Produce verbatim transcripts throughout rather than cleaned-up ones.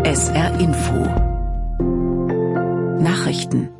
S R Info Nachrichten.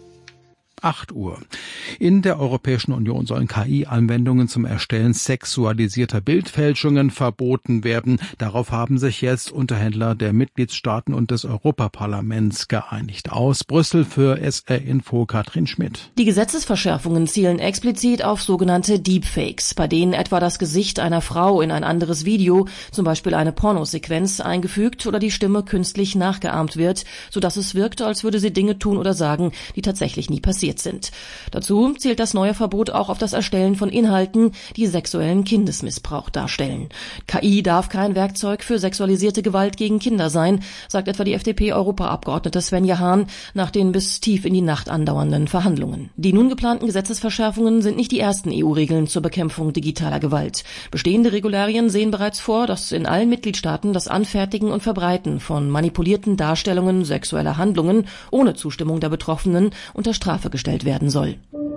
acht Uhr. In der Europäischen Union sollen K I-Anwendungen zum Erstellen sexualisierter Bildfälschungen verboten werden. Darauf haben sich jetzt Unterhändler der Mitgliedstaaten und des Europaparlaments geeinigt. Aus Brüssel für S R Info Katrin Schmidt. Die Gesetzesverschärfungen zielen explizit auf sogenannte Deepfakes, bei denen etwa das Gesicht einer Frau in ein anderes Video, zum Beispiel eine Pornosequenz, eingefügt oder die Stimme künstlich nachgeahmt wird, sodass es wirkt, als würde sie Dinge tun oder sagen, die tatsächlich nie passiert sind. Dazu zielt das neue Verbot auch auf das Erstellen von Inhalten, die sexuellen Kindesmissbrauch darstellen. K I darf kein Werkzeug für sexualisierte Gewalt gegen Kinder sein, sagt etwa die F D P-Europaabgeordnete Svenja Hahn nach den bis tief in die Nacht andauernden Verhandlungen. Die nun geplanten Gesetzesverschärfungen sind nicht die ersten E U-Regeln zur Bekämpfung digitaler Gewalt. Bestehende Regularien sehen bereits vor, dass in allen Mitgliedstaaten das Anfertigen und Verbreiten von manipulierten Darstellungen sexueller Handlungen ohne Zustimmung der Betroffenen unter Strafe gestellt werden soll.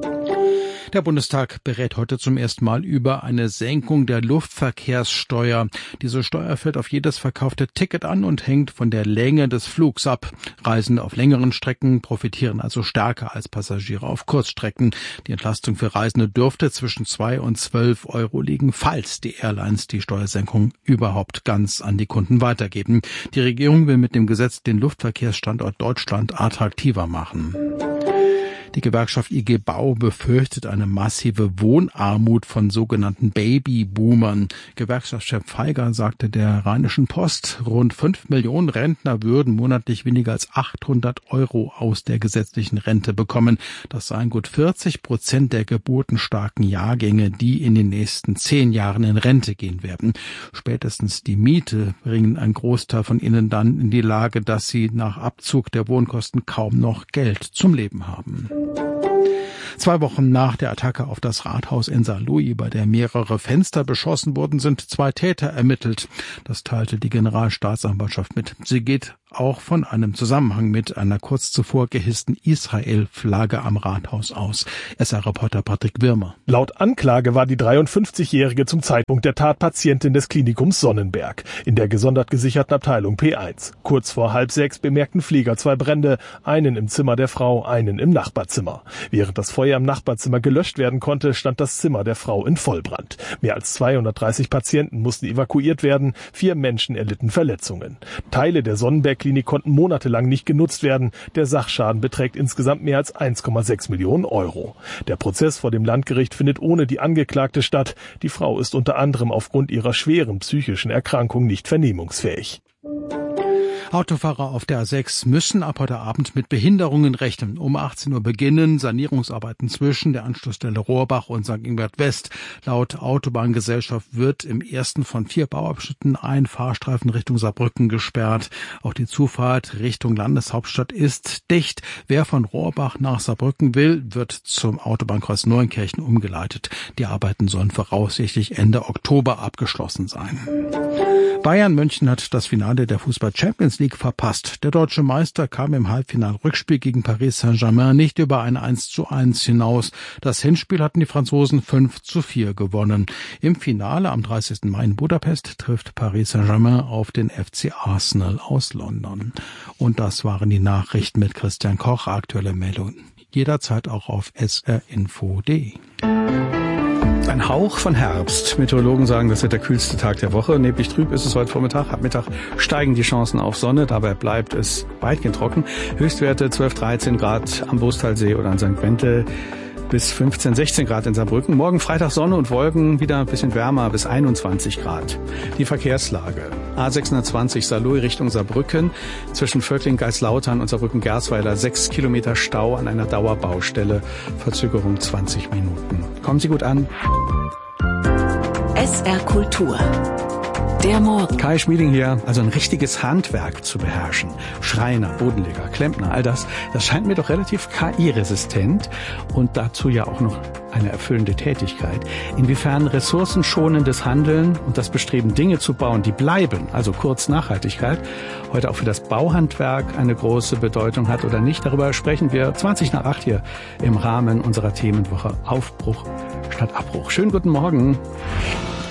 Der Bundestag berät heute zum ersten Mal über eine Senkung der Luftverkehrssteuer. Diese Steuer fällt auf jedes verkaufte Ticket an und hängt von der Länge des Flugs ab. Reisende auf längeren Strecken profitieren also stärker als Passagiere auf Kurzstrecken. Die Entlastung für Reisende dürfte zwischen zwei und zwölf Euro liegen, falls die Airlines die Steuersenkung überhaupt ganz an die Kunden weitergeben. Die Regierung will mit dem Gesetz den Luftverkehrsstandort Deutschland attraktiver machen. Die Gewerkschaft I G Bau befürchtet eine massive Wohnarmut von sogenannten Babyboomern. Gewerkschaftschef Feiger sagte der Rheinischen Post, rund fünf Millionen Rentner würden monatlich weniger als achthundert Euro aus der gesetzlichen Rente bekommen. Das seien gut vierzig Prozent der geburtenstarken Jahrgänge, die in den nächsten zehn Jahren in Rente gehen werden. Spätestens die Miete bringen einen Großteil von ihnen dann in die Lage, dass sie nach Abzug der Wohnkosten kaum noch Geld zum Leben haben. Zwei Wochen nach der Attacke auf das Rathaus in Saarlouis, bei der mehrere Fenster beschossen wurden, sind zwei Täter ermittelt. Das teilte die Generalstaatsanwaltschaft mit. Sie geht auch von einem Zusammenhang mit einer kurz zuvor gehissten Israel-Flagge am Rathaus aus. S R-Reporter Patrick Wirmer. Laut Anklage war die dreiundfünfzigjährige zum Zeitpunkt der Tat Patientin des Klinikums Sonnenberg in der gesondert gesicherten Abteilung P eins. Kurz vor halb sechs bemerkten Pfleger zwei Brände, einen im Zimmer der Frau, einen im Nachbarzimmer. Während das Feuer im Nachbarzimmer gelöscht werden konnte, stand das Zimmer der Frau in Vollbrand. Mehr als zweihundertdreißig Patienten mussten evakuiert werden, vier Menschen erlitten Verletzungen. Teile der Sonnenberg Klinik konnten monatelang nicht genutzt werden. Der Sachschaden beträgt insgesamt mehr als eins Komma sechs Millionen Euro. Der Prozess vor dem Landgericht findet ohne die Angeklagte statt. Die Frau ist unter anderem aufgrund ihrer schweren psychischen Erkrankung nicht vernehmungsfähig. Autofahrer auf der A sechs müssen ab heute Abend mit Behinderungen rechnen. Um achtzehn Uhr beginnen Sanierungsarbeiten zwischen der Anschlussstelle Rohrbach und Sankt Ingbert West. Laut Autobahngesellschaft wird im ersten von vier Bauabschnitten ein Fahrstreifen Richtung Saarbrücken gesperrt. Auch die Zufahrt Richtung Landeshauptstadt ist dicht. Wer von Rohrbach nach Saarbrücken will, wird zum Autobahnkreuz Neuenkirchen umgeleitet. Die Arbeiten sollen voraussichtlich Ende Oktober abgeschlossen sein. Bayern München hat das Finale der Fußball-Champions League verpasst. Der deutsche Meister kam im Halbfinal-Rückspiel gegen Paris Saint-Germain nicht über ein eins zu eins hinaus. Das Hinspiel hatten die Franzosen fünf zu vier gewonnen. Im Finale am dreißigsten Mai in Budapest trifft Paris Saint-Germain auf den F C Arsenal aus London. Und das waren die Nachrichten mit Christian Koch. Aktuelle Meldungen jederzeit auch auf s r info punkt d e. Ein Hauch von Herbst. Meteorologen sagen, das wird der kühlste Tag der Woche. Neblig trüb ist es heute Vormittag. Ab Mittag steigen die Chancen auf Sonne. Dabei bleibt es weitgehend trocken. Höchstwerte zwölf, dreizehn Grad am Bostalsee oder an Sankt Wentel. Bis fünfzehn, sechzehn Grad in Saarbrücken. Morgen Freitag Sonne und Wolken, wieder ein bisschen wärmer, bis einundzwanzig Grad. Die Verkehrslage. A sechshundertzwanzig Saarlouis Richtung Saarbrücken. Zwischen Völkling, Geislautern und Saarbrücken-Gersweiler sechs Kilometer Stau an einer Dauerbaustelle. Verzögerung zwanzig Minuten. Kommen Sie gut an. S R Kultur. Der Morgen. Kai Schmieding hier, also ein richtiges Handwerk zu beherrschen. Schreiner, Bodenleger, Klempner, all das, das scheint mir doch relativ K I-resistent und dazu ja auch noch eine erfüllende Tätigkeit. Inwiefern ressourcenschonendes Handeln und das Bestreben, Dinge zu bauen, die bleiben, also kurz Nachhaltigkeit, heute auch für das Bauhandwerk eine große Bedeutung hat oder nicht, darüber sprechen wir zwanzig nach acht hier im Rahmen unserer Themenwoche Aufbruch statt Abbruch. Schönen guten Morgen.